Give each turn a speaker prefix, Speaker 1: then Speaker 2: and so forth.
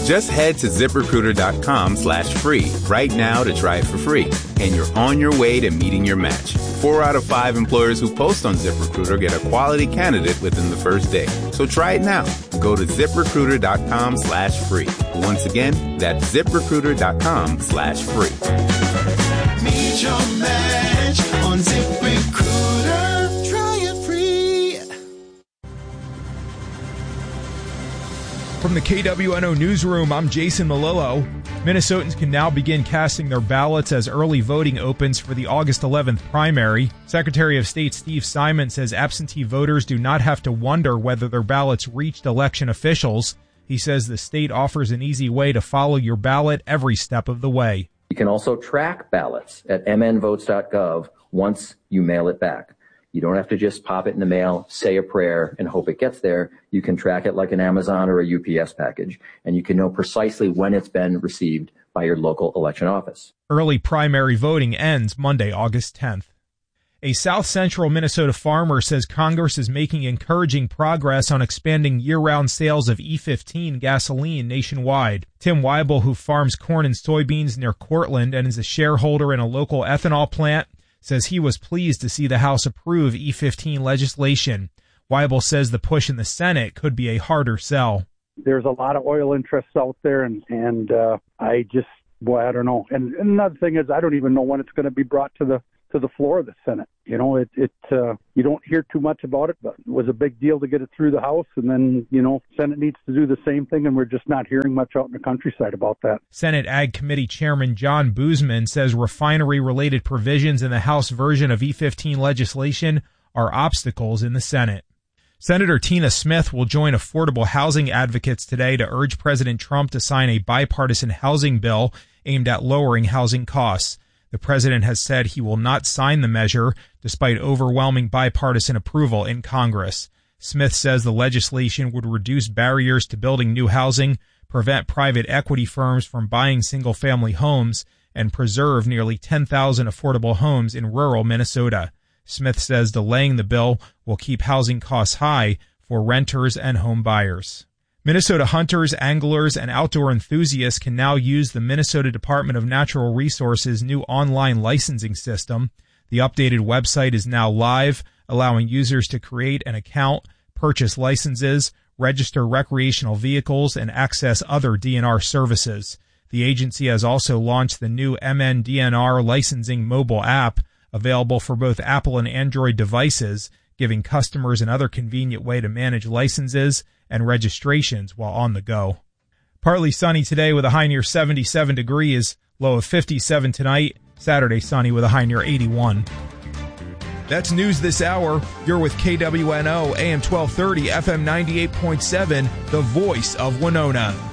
Speaker 1: Just head to ZipRecruiter.com/free right now to try it for free. And you're on your way to meeting your match. 4 out of 5 employers who post on ZipRecruiter get a quality candidate within the first day. So try it now. Go to ZipRecruiter.com/free. Once again, that's ZipRecruiter.com/free.
Speaker 2: Meet your match on ZipRecruiter. Try it free.
Speaker 3: From the KWNO Newsroom, I'm Jason Malillo. Minnesotans can now begin casting their ballots as early voting opens for the August 11th primary. Secretary of State Steve Simon says absentee voters do not have to wonder whether their ballots reached election officials. He says the state offers an easy way to follow your ballot every step of the way.
Speaker 4: You can also track ballots at mnvotes.gov once you mail it back. You don't have to just pop it in the mail, say a prayer, and hope it gets there. You can track it like an Amazon or a UPS package, and you can know precisely when it's been received by your local election office.
Speaker 3: Early primary voting ends Monday, August 10th. A South Central Minnesota farmer says Congress is making encouraging progress on expanding year-round sales of E15 gasoline nationwide. Tim Weibel, who farms corn and soybeans near Cortland and is a shareholder in a local ethanol plant, says he was pleased to see the House approve E15 legislation. Weibel says the push in the Senate could be a harder sell.
Speaker 5: There's a lot of oil interests out there, and I don't know. And another thing is, I don't even know when it's going to be brought to the floor of the Senate. You know, you don't hear too much about it, but it was a big deal to get it through the House, and then, Senate needs to do the same thing, and we're just not hearing much out in the countryside about that.
Speaker 3: Senate Ag Committee Chairman John Boozman says refinery-related provisions in the House version of E15 legislation are obstacles in the Senate. Senator Tina Smith will join affordable housing advocates today to urge President Trump to sign a bipartisan housing bill aimed at lowering housing costs. The president has said he will not sign the measure despite overwhelming bipartisan approval in Congress. Smith says the legislation would reduce barriers to building new housing, prevent private equity firms from buying single-family homes, and preserve nearly 10,000 affordable homes in rural Minnesota. Smith says delaying the bill will keep housing costs high for renters and home buyers. Minnesota hunters, anglers, and outdoor enthusiasts can now use the Minnesota Department of Natural Resources' new online licensing system. The updated website is now live, allowing users to create an account, purchase licenses, register recreational vehicles, and access other DNR services. The agency has also launched the new MNDNR licensing mobile app, available for both Apple and Android devices, giving customers another convenient way to manage licenses and registrations while on the go. Partly sunny today with a high near 77 degrees, low of 57 tonight. Saturday sunny with a high near 81. That's news this hour. You're with KWNO AM 1230 FM 98.7, the voice of Winona.